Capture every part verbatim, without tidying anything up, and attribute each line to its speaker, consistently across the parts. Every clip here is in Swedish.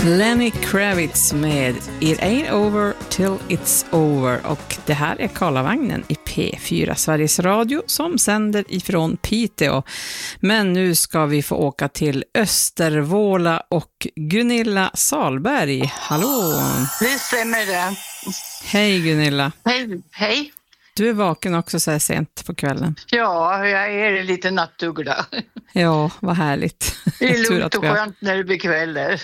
Speaker 1: Lenny Kravitz med It Ain't Over Till It's Over, och det här är Karlavagnen i P fyra Sveriges Radio som sänder ifrån Piteå. Men nu ska vi få åka till Östervåla och Gunilla Salberg. Hallå!
Speaker 2: Det stämmer det.
Speaker 1: Hej Gunilla.
Speaker 2: Hej. Hej.
Speaker 1: Du är vaken också så här sent på kvällen.
Speaker 2: Ja, jag är lite nattugla.
Speaker 1: Ja, vad härligt.
Speaker 2: Det är lugnt och skönt när det blir kväll där.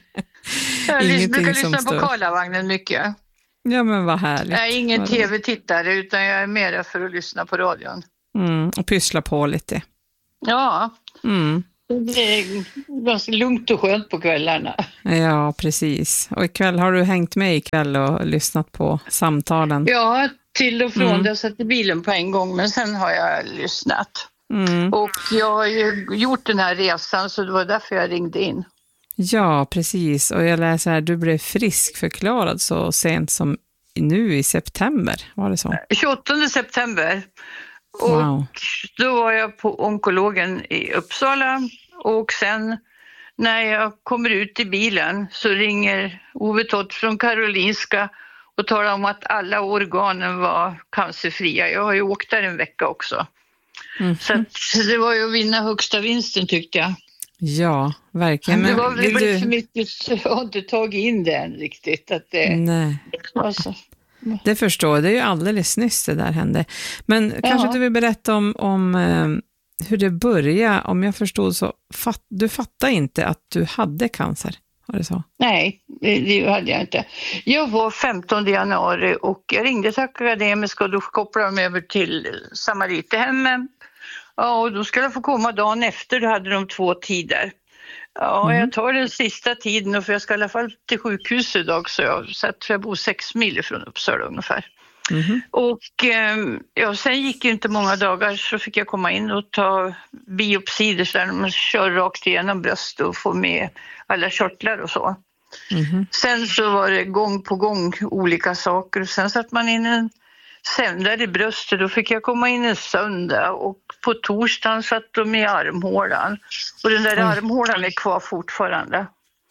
Speaker 2: Jag
Speaker 1: Ingenting
Speaker 2: brukar
Speaker 1: som
Speaker 2: lyssna
Speaker 1: stör.
Speaker 2: på Karlavagnen mycket.
Speaker 1: Ja, men vad härligt.
Speaker 2: Jag är ingen
Speaker 1: Vad-
Speaker 2: tv-tittare utan jag är mer för att lyssna på radion.
Speaker 1: Mm, och pyssla på lite.
Speaker 2: Ja,
Speaker 1: Mm.
Speaker 2: det är ganska lugnt och skönt på kvällarna.
Speaker 1: Ja, precis. Och ikväll har du hängt med ikväll och lyssnat på samtalen.
Speaker 2: Ja, till och från.
Speaker 1: Mm.
Speaker 2: Jag satt i bilen på en gång men sen har jag lyssnat.
Speaker 1: Mm.
Speaker 2: Och jag har ju gjort den här resan så det var därför jag ringde in.
Speaker 1: Ja, precis. Och jag läser här, du blev friskförklarad så sent som nu i september, var det så?
Speaker 2: tjugoåttonde september. Och
Speaker 1: Wow.
Speaker 2: då var jag på onkologen i Uppsala och sen när jag kommer ut i bilen så ringer Ove Tott från Karolinska och talar om att alla organen var cancerfria. Jag har ju åkt där en vecka också.
Speaker 1: Mm.
Speaker 2: Så att det var ju att vinna högsta vinsten tyckte jag.
Speaker 1: Ja, verkligen.
Speaker 2: Men det var
Speaker 1: Men
Speaker 2: väl
Speaker 1: vill
Speaker 2: för
Speaker 1: du...
Speaker 2: mycket, så jag har inte tagit in det än riktigt. Att det,
Speaker 1: Nej,
Speaker 2: alltså,
Speaker 1: det förstår jag. Det är ju alldeles nyss det där hände. Men kanske
Speaker 2: Ja.
Speaker 1: du vill berätta om, om eh, hur det började. Om jag förstod så, fatt, du fattade inte att du hade cancer, var det så?
Speaker 2: nej, det, det hade jag inte. Jag var femtonde januari och jag ringde till Akademiska och då kopplade de över till Samaritehemmet. Ja, och då skulle jag få komma dagen efter, då hade de två tider. Ja,
Speaker 1: Mm.
Speaker 2: jag tar den sista tiden för jag ska i alla fall till sjukhus idag så jag, så att jag bor sex mil från Uppsala ungefär.
Speaker 1: Mhm.
Speaker 2: Och eh, ja, sen gick ju inte många dagar så fick jag komma in och ta biopsider så där man kör rakt igenom bröst och får med alla körtlar och så.
Speaker 1: Mhm.
Speaker 2: Sen så var det gång på gång olika saker och sen satt man in en sändare i bröstet, då fick jag komma in en söndag och på torsdagen satt de i armhålan och den där
Speaker 1: Oj.
Speaker 2: armhålan är kvar fortfarande.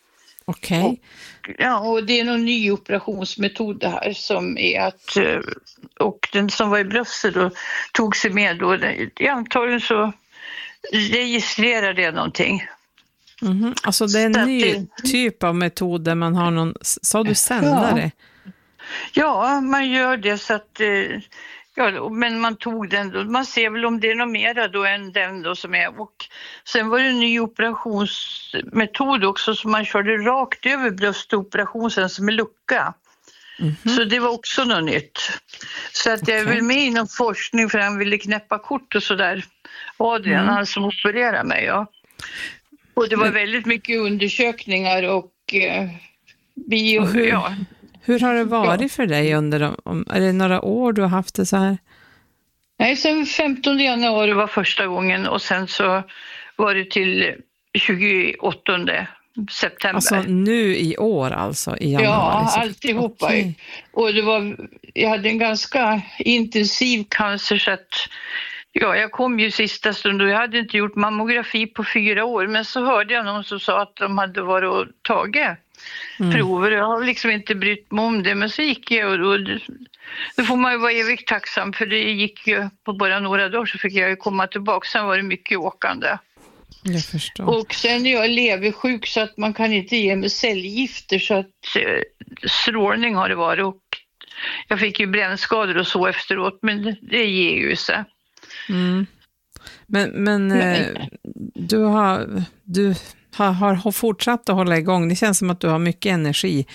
Speaker 1: Okej.
Speaker 2: Ja, och det är någon ny operationsmetod det här som är att, eh, och den som var i bröstet då tog sig med då, det- antagligen så registrerar det någonting.
Speaker 1: Mhm. Alltså det är
Speaker 2: Så
Speaker 1: en
Speaker 2: att
Speaker 1: ny
Speaker 2: det-
Speaker 1: typ av metod där man har någon, sa du sändare?
Speaker 2: Ja, man gör det så att, eh, ja, men man tog den då, man ser väl om det är något mera då än den då som är, och sen var det en ny operationsmetod också som man körde rakt över bröstoperationen sen som är lucka.
Speaker 1: Mhm.
Speaker 2: Så det var också något nytt. Så att jag är
Speaker 1: Okej.
Speaker 2: väl med inom forskning för han ville knäppa kort och sådär. Adrian,
Speaker 1: Mm.
Speaker 2: han som opererade mig, ja. Och det var
Speaker 1: Men-
Speaker 2: väldigt mycket undersökningar och eh, bio,
Speaker 1: Och hur-
Speaker 2: ja.
Speaker 1: Hur har det varit för dig under de, om, är det några år du har haft det så här?
Speaker 2: Nej, sen femtonde januari var första gången och sen så var det till tjugoåttonde september.
Speaker 1: Alltså nu i år alltså, i januari?
Speaker 2: ja,
Speaker 1: så-
Speaker 2: alltihopa.
Speaker 1: Okej.
Speaker 2: Och det var, jag hade en ganska intensiv cancer så att ja, jag kom ju sista stund och jag hade inte gjort mammografi på fyra år men så hörde jag någon som sa att de hade varit och tagit
Speaker 1: Mm.
Speaker 2: prover. Jag har liksom inte brytt mig om det men så gick jag och då, då får man ju vara evigt tacksam för det gick ju på bara några dagar så fick jag ju komma tillbaka. Sen var det mycket åkande.
Speaker 1: Jag förstår.
Speaker 2: Och sen är jag leversjuk så att man kan inte ge mig cellgifter så att eh, strålning har det varit och jag fick ju brännskador och så efteråt men det, det ger ju sig.
Speaker 1: Mm. Men, men eh, du, har, du har, har fortsatt att hålla igång. Det känns som att du har mycket energi.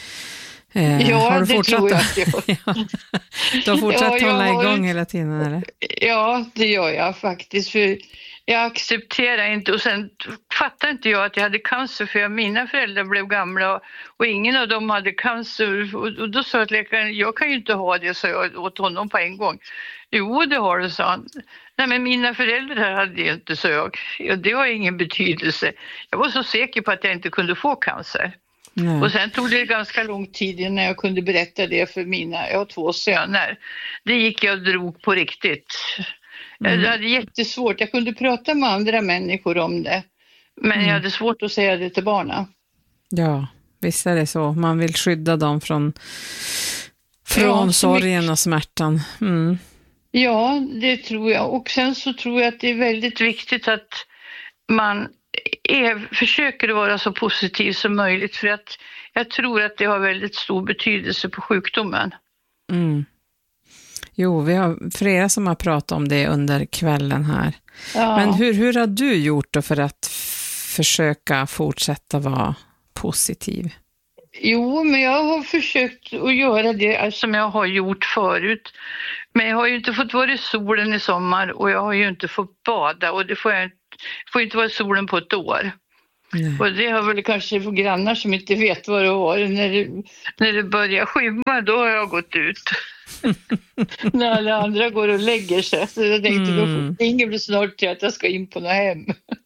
Speaker 1: Eh,
Speaker 2: Ja,
Speaker 1: har du
Speaker 2: det
Speaker 1: fortsatt
Speaker 2: tror jag
Speaker 1: att-
Speaker 2: att jag
Speaker 1: Ja. Du har fortsatt
Speaker 2: Ja, jag
Speaker 1: hålla
Speaker 2: har
Speaker 1: igång
Speaker 2: ju-
Speaker 1: hela tiden, eller?
Speaker 2: Ja, det gör jag faktiskt. För jag accepterar inte och sen fattar inte jag att jag hade cancer för jag, mina föräldrar blev gamla och, och ingen av dem hade cancer. Och, och då sa jag till läkaren, jag kan ju inte ha det, så jag åt honom på en gång. Jo, det har du, sa han. Nej, men mina föräldrar hade det inte, så jag. Ja, det har ingen betydelse. Jag var så säker på att jag inte kunde få cancer.
Speaker 1: Nej.
Speaker 2: Och sen tog det ganska lång tid innan jag kunde berätta det för mina, jag har två söner. Det gick jag och drog på riktigt.
Speaker 1: Mm.
Speaker 2: Jag hade jättesvårt, jag kunde prata med andra människor om det. Men
Speaker 1: Mm.
Speaker 2: jag hade svårt att säga det till barnen.
Speaker 1: Ja, visst är det så. Man vill skydda dem från, från
Speaker 2: Ja,
Speaker 1: sorgen och smärtan. Mm.
Speaker 2: Ja, det tror jag. Och sen så tror jag att det är väldigt viktigt att man är, försöker vara så positiv som möjligt. För att jag tror att det har väldigt stor betydelse på sjukdomen.
Speaker 1: Mm. Jo, vi har flera som har pratat om det under kvällen här.
Speaker 2: Ja.
Speaker 1: Men hur, hur har du gjort då för att f- försöka fortsätta vara positiv?
Speaker 2: Jo, men jag har försökt att göra det som jag har gjort förut. Men jag har ju inte fått vara i solen i sommar och jag har ju inte fått bada och det får jag får inte vara i solen på ett år.
Speaker 1: Nej.
Speaker 2: Och det har väl kanske grannar som inte vet vad det var. När det, när det börjar skymma, då har jag gått ut. När alla andra går och lägger sig. Så jag tänkte, mm. då ingen blir snart till att jag ska in på något hem.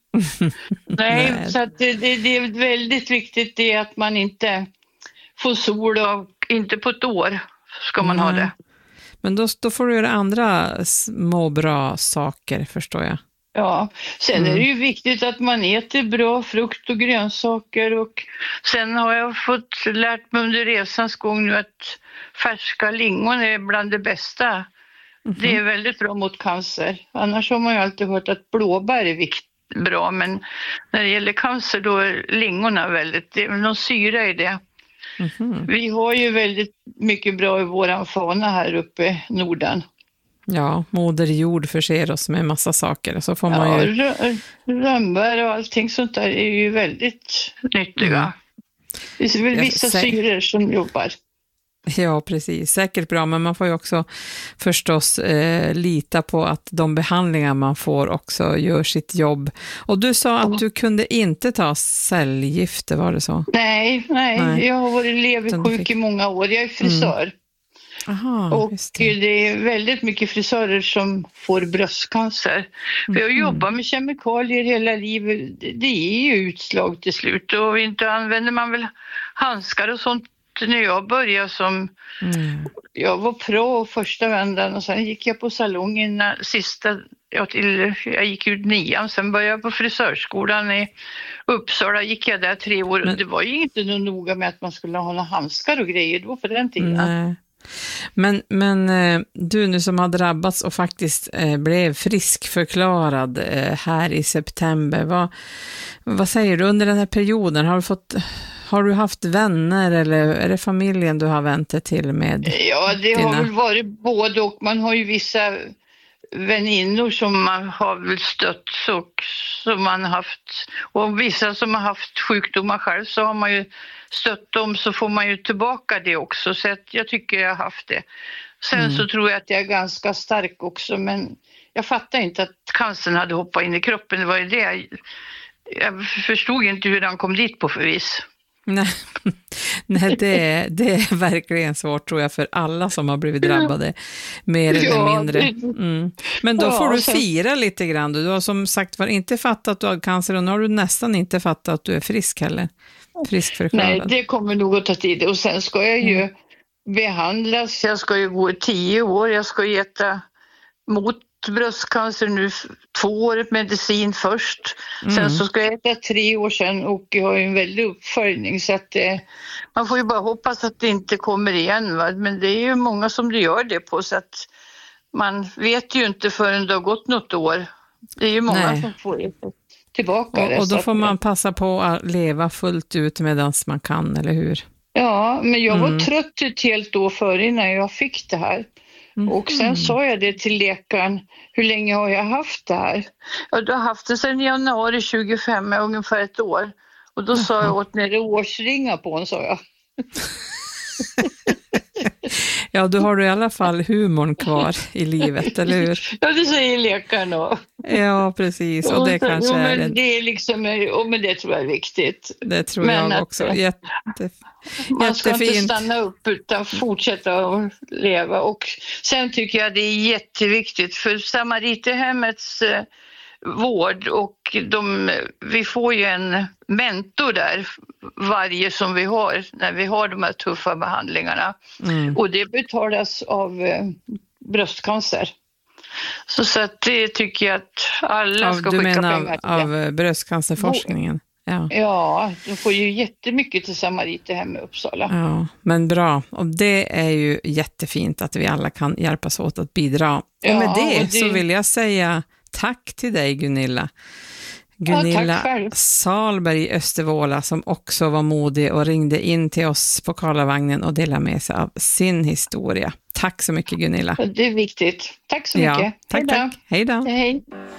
Speaker 2: Nej, Nej, så att det, det, det är väldigt viktigt det att man inte får sol och inte på ett år ska man mm. ha det.
Speaker 1: Men då, då får du göra andra små bra saker, förstår jag.
Speaker 2: Ja, sen
Speaker 1: mm.
Speaker 2: är det ju viktigt att man äter bra frukt och grönsaker och sen har jag fått lärt mig under resans gång nu att färska lingon är bland det bästa. Mm. Det är väldigt bra mot cancer. Annars har man ju alltid hört att blåbär är viktigt. Bra, men när det gäller cancer då är lingonen väldigt, det är någon syra i det. Mm-hmm. Vi har ju väldigt mycket bra i våran fauna här uppe i Norden.
Speaker 1: Ja, moder jord förser oss med massa saker. Så får man
Speaker 2: ja,
Speaker 1: ju...
Speaker 2: rö- rönnbär och allting sånt där är ju väldigt nyttiga. Mm. Det är väl vissa sä- syror som jobbar.
Speaker 1: Ja, precis. Säkert bra, men man får ju också förstås eh, lita på att de behandlingar man får också gör sitt jobb. Och du sa att du kunde inte ta cellgifter, var det så?
Speaker 2: Nej, nej. nej. Jag har varit leversjuk fick... i många år. Jag är frisör. Mm.
Speaker 1: Aha,
Speaker 2: och det. det är väldigt mycket frisörer som får bröstcancer. Mm. För jag jobbar med kemikalier hela livet. Det är ju utslag till slut. Och inte använder man väl handskar och sånt. När jag började som mm. jag var pro första vändan och sen gick jag på salongen sista jag, till, jag gick ut nian, sen började jag på frisörskolan i Uppsala, gick jag där tre år. Men det var ju inte nog noga med att man skulle ha några handskar och grejer då på den tiden.
Speaker 1: Nej. Men, men du nu som har drabbats och faktiskt eh, blev friskförklarad eh, här i september, vad, vad säger du under den här perioden? Har du fått... Har du haft vänner eller är det familjen du har vänt dig till med?
Speaker 2: Ja, det
Speaker 1: dina...
Speaker 2: har väl varit både och. Man har ju vissa väninnor som man har väl stött och som man haft. Och vissa som har haft sjukdomar själv så har man ju stött dem så får man ju tillbaka det också. Så att jag tycker jag har haft det. Sen mm. så tror jag att jag är ganska stark också men jag fattar inte att cancern hade hoppat in i kroppen. Det var ju det. Jag, jag förstod inte hur den kom dit på förvis.
Speaker 1: Nej, Nej det, är, det är verkligen svårt tror jag för alla som har blivit drabbade mer eller ja, mindre. Mm. Men då ja, får du fira lite grann. Du har som sagt var inte fattat att du har cancer och nu har du nästan inte fattat att du är frisk heller. Friskförklarad.
Speaker 2: Nej, det kommer nog att ta tid och sen ska jag ju mm. behandlas. Jag ska ju gå i tio år. Jag ska ju äta mot bröstcancer nu två år medicin först. Mm. Sen så ska jag äta tre år sedan och jag har en väldig uppföljning så att eh, man får ju bara hoppas att det inte kommer igen va? Men det är ju många som det gör det på så att man vet ju inte förrän det har gått något år. Det är ju många Nej. som får det tillbaka.
Speaker 1: Och,
Speaker 2: det,
Speaker 1: och då får
Speaker 2: att,
Speaker 1: man passa på att leva fullt ut medan man kan, eller hur?
Speaker 2: Ja, men jag var mm. trött ett helt år före innan jag fick det här. Mm. Och sen sa jag det till läkaren, hur länge har jag haft det här? Ja, du har haft det sedan januari tjugofem, ungefär ett år. Och då mm. sa jag åt ner årsringa på en, sa jag.
Speaker 1: Ja, då har du i alla fall humorn kvar i livet, eller hur?
Speaker 2: Ja, det säger läkaren då.
Speaker 1: Ja, precis. Och det kanske
Speaker 2: jo, men
Speaker 1: är...
Speaker 2: Det är liksom, och men det tror jag är viktigt.
Speaker 1: Det tror
Speaker 2: men
Speaker 1: jag
Speaker 2: att,
Speaker 1: också. Jätte,
Speaker 2: man ska
Speaker 1: jättefint.
Speaker 2: inte stanna upp utan fortsätta att leva. Och sen tycker jag det är jätteviktigt för Samariterhemmets eh, vård och de, vi får ju en mentor där varje som vi har när vi har de här tuffa behandlingarna. Mm. Och det betalas av eh, bröstcancer. Så, så att det tycker jag att alla
Speaker 1: av,
Speaker 2: ska
Speaker 1: skicka
Speaker 2: pengar
Speaker 1: till. Du menar av, av bröstcancerforskningen? Ja.
Speaker 2: Ja, de får ju jättemycket till Samariter här med Uppsala.
Speaker 1: Ja, men bra. Och det är ju jättefint att vi alla kan hjälpas åt att bidra.
Speaker 2: Ja,
Speaker 1: och med det,
Speaker 2: och det
Speaker 1: så vill jag säga tack till dig, Gunilla. Gunilla
Speaker 2: ja,
Speaker 1: Salberg i Östervåla, som också var modig och ringde in till oss på Karlavagnen och delade med sig av sin historia. Tack så mycket, Gunilla.
Speaker 2: Det är viktigt. Tack så
Speaker 1: ja,
Speaker 2: mycket.
Speaker 1: Tack,
Speaker 2: Hej då.
Speaker 1: tack. Hej då.
Speaker 2: Hej.